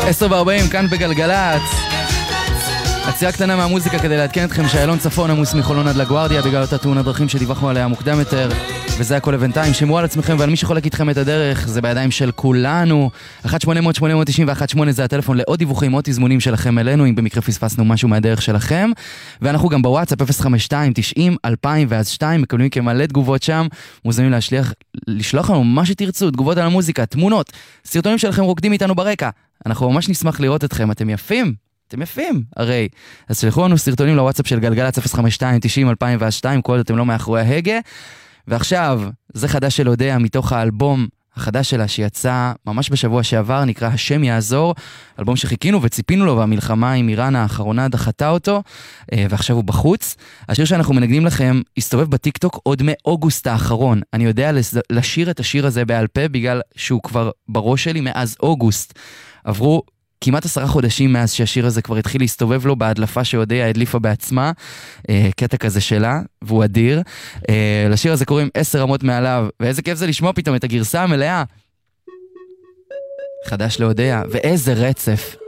10:40 כאן בגלגלץ. הציעה קטנה מהמוזיקה כדי לעדכן אתכם שאיילון צפון עמוס מחולון עד לגוארדיה בגלל אותה תאונת דרכים שדיווחנו עליה מוקדם יותר, וזה הכל לבינתיים. שמרו על עצמכם ועל מי שחולק איתכם את הדרך, זה בידיים של כולנו. 1-800-891-8 זה הטלפון לעוד דיווחים, עוד תזמונים שלכם אלינו אם במקרה פספסנו משהו מהדרך שלכם. ואנחנו גם בוואטסאפ 052-90-2002 מקבלים כמלא תגובות שם, מוזמנים לשלוח לנו מה שתרצו, תגובות על המוזיקה, תמונות, סרטונים שלכם רוקדים איתנו ברקע. אנחנו ממש נשמח לראות אתכם, אתם יפים, הרי. אז שלחו לנו סרטונים לוואטסאפ של גלגלץ 052-90-2002, כל עוד אתם לא מאחורי ההגה. ועכשיו, זה חדש של אודיה מתוך האלבום החדש שלה שיצא ממש בשבוע שעבר, נקרא השם יעזור, אלבום שחיכינו וציפינו לו, והמלחמה עם איראן האחרונה דחתה אותו, ועכשיו הוא בחוץ. השיר שאנחנו מנגנים לכם הסתובב בטיקטוק עוד מאוגוסט האחרון. אני יודע לשיר את השיר הזה בעל פה בגלל שהוא כבר בראש שלי מאז אוגוסט. עברו כמעט 10 חודשים מאז שהשיר הזה כבר התחיל להסתובב לו בהדלפה שאודיה הדליפה בעצמה, קטע כזה שלה, והוא אדיר. לשיר הזה קוראים 10 רמות מעליו, ואיזה כיף זה לשמוע פתאום את הגרסה המלאה. חדש לאודיה, ואיזה רצף.